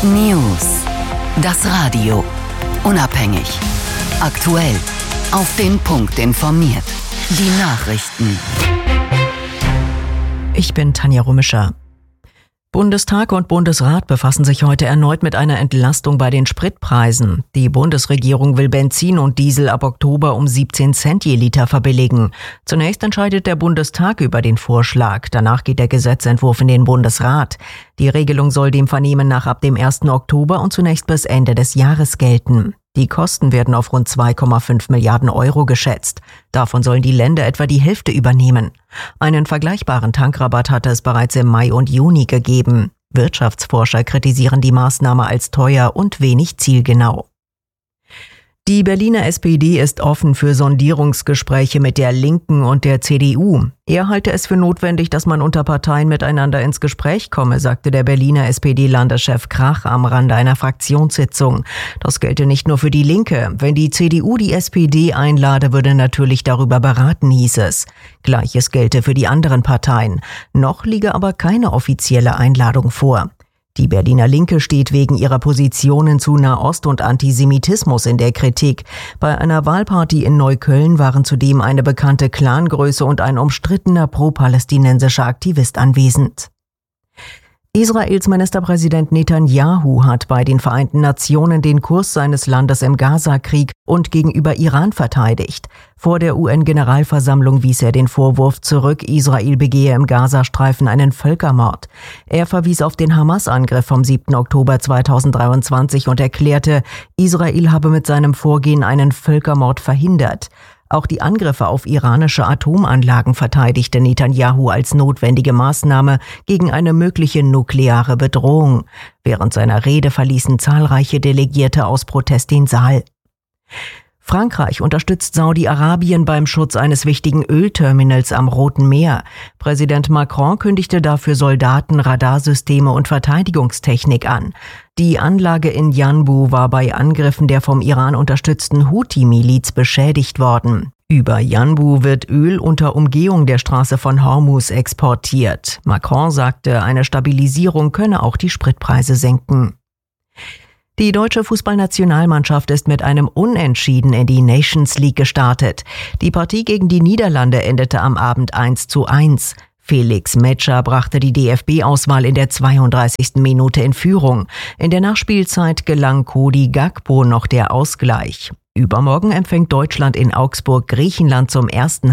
News. Das Radio. Unabhängig. Aktuell. Auf den Punkt informiert. Die Nachrichten. Ich bin Tanja Rummischer. Bundestag und Bundesrat befassen sich heute erneut mit einer Entlastung bei den Spritpreisen. Die Bundesregierung will Benzin und Diesel ab Oktober um 17 Cent je Liter verbilligen. Zunächst entscheidet der Bundestag über den Vorschlag. Danach geht der Gesetzentwurf in den Bundesrat. Die Regelung soll dem Vernehmen nach ab dem 1. Oktober und zunächst bis Ende des Jahres gelten. Die Kosten werden auf rund 2,5 Milliarden Euro geschätzt. Davon sollen die Länder etwa die Hälfte übernehmen. Einen vergleichbaren Tankrabatt hatte es bereits im Mai und Juni gegeben. Wirtschaftsforscher kritisieren die Maßnahme als teuer und wenig zielgenau. Die Berliner SPD ist offen für Sondierungsgespräche mit der Linken und der CDU. Er halte es für notwendig, dass man unter Parteien miteinander ins Gespräch komme, sagte der Berliner SPD-Landeschef Krach am Rande einer Fraktionssitzung. Das gelte nicht nur für die Linke. Wenn die CDU die SPD einlade, würde natürlich darüber beraten, hieß es. Gleiches gelte für die anderen Parteien. Noch liege aber keine offizielle Einladung vor. Die Berliner Linke steht wegen ihrer Positionen zu Nahost und Antisemitismus in der Kritik. Bei einer Wahlparty in Neukölln waren zudem eine bekannte Clangröße und ein umstrittener pro-palästinensischer Aktivist anwesend. Israels Ministerpräsident Netanyahu hat bei den Vereinten Nationen den Kurs seines Landes im Gaza-Krieg und gegenüber Iran verteidigt. Vor der UN-Generalversammlung wies er den Vorwurf zurück, Israel begehe im Gazastreifen einen Völkermord. Er verwies auf den Hamas-Angriff vom 7. Oktober 2023 und erklärte, Israel habe mit seinem Vorgehen einen Völkermord verhindert. Auch die Angriffe auf iranische Atomanlagen verteidigte Netanyahu als notwendige Maßnahme gegen eine mögliche nukleare Bedrohung. Während seiner Rede verließen zahlreiche Delegierte aus Protest den Saal. Frankreich unterstützt Saudi-Arabien beim Schutz eines wichtigen Ölterminals am Roten Meer. Präsident Macron kündigte dafür Soldaten, Radarsysteme und Verteidigungstechnik an. Die Anlage in Yanbu war bei Angriffen der vom Iran unterstützten Houthi-Miliz beschädigt worden. Über Yanbu wird Öl unter Umgehung der Straße von Hormuz exportiert. Macron sagte, eine Stabilisierung könne auch die Spritpreise senken. Die deutsche Fußballnationalmannschaft ist mit einem Unentschieden in die Nations League gestartet. Die Partie gegen die Niederlande endete am Abend 1:1. Felix Metscher brachte die DFB-Auswahl in der 32. Minute in Führung. In der Nachspielzeit gelang Cody Gakpo noch der Ausgleich. Übermorgen empfängt Deutschland in Augsburg Griechenland zum ersten